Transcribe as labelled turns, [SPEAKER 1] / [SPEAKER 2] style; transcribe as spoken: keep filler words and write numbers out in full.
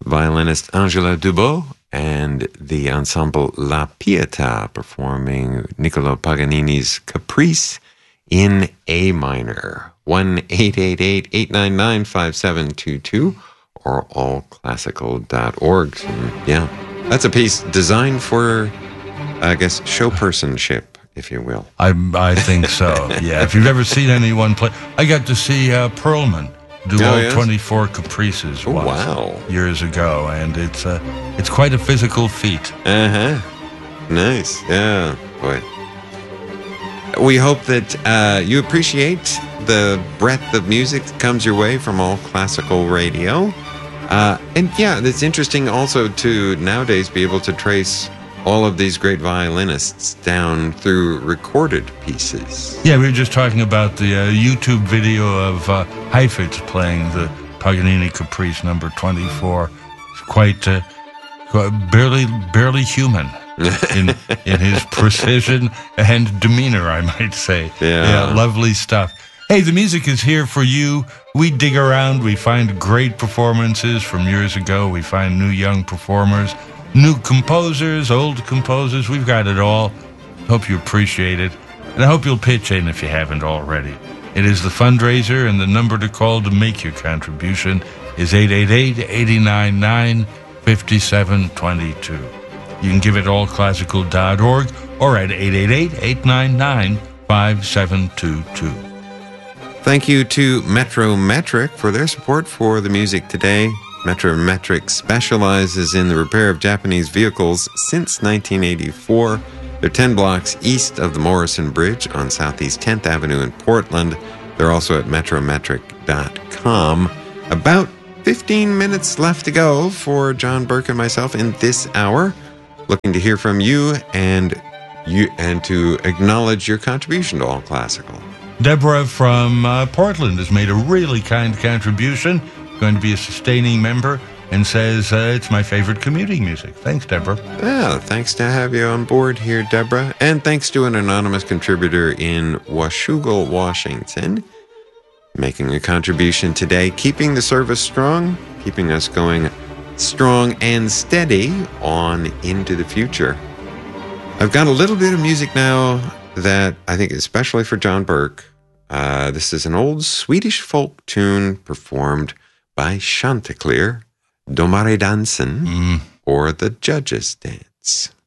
[SPEAKER 1] violinist Angela Dubot and the ensemble La Pietà performing Niccolo Paganini's Caprice in A minor. one eight eight eight, eight nine nine, five seven two two or all classical dot org. So, yeah, that's a piece designed for, I guess, showpersonship, if you will.
[SPEAKER 2] I I think so, yeah. If you've ever seen anyone play, I got to see uh, Perlman do
[SPEAKER 1] Oh,
[SPEAKER 2] all
[SPEAKER 1] yes?
[SPEAKER 2] twenty-four Caprices
[SPEAKER 1] Oh,
[SPEAKER 2] once,
[SPEAKER 1] wow.
[SPEAKER 2] years ago, and it's uh, it's quite a physical feat.
[SPEAKER 1] Uh-huh. Nice. Yeah, boy. We hope that uh, you appreciate the breadth of music that comes your way from all classical radio. Uh, and yeah, it's interesting also to nowadays be able to trace all of these great violinists down through recorded pieces.
[SPEAKER 2] Yeah, we were just talking about the uh, YouTube video of uh, Heifetz playing the Paganini Caprice number twenty-four. It's quite, uh, quite barely barely human in in his precision and demeanor, I might say.
[SPEAKER 1] Yeah.
[SPEAKER 2] yeah, lovely stuff. Hey, the music is here for you. We dig around. We find great performances from years ago. We find new young performers, new composers, old composers. We've got it all. Hope you appreciate it. And I hope you'll pitch in if you haven't already. It is the fundraiser, and the number to call to make your contribution is eight eight eight, eight nine nine, five seven two two. You can give it all classical dot org or at eight eight eight, eight nine nine, five seven two two.
[SPEAKER 1] Thank you to Metrometric for their support for the music today. Metrometric specializes in the repair of Japanese vehicles since nineteen eighty-four. They're ten blocks east of the Morrison Bridge on Southeast tenth Avenue in Portland. They're also at metrometric dot com. About fifteen minutes left to go for John Burke and myself in this hour. Looking to hear from you and you and to acknowledge your contribution to All Classical.
[SPEAKER 2] Deborah from uh, Portland has made a really kind contribution, going to be a sustaining member, and says uh, it's my favorite commuting music. Thanks, Deborah.
[SPEAKER 1] Yeah, thanks to have you on board here, Deborah. And thanks to an anonymous contributor in Washougal, Washington, making a contribution today, keeping the service strong, keeping us going strong and steady on into the future. I've got a little bit of music now that I think especially for John Burke. Uh, this is an old Swedish folk tune performed by Chanticleer, Domaredansen,
[SPEAKER 2] Mm.
[SPEAKER 1] or the Judge's Dance.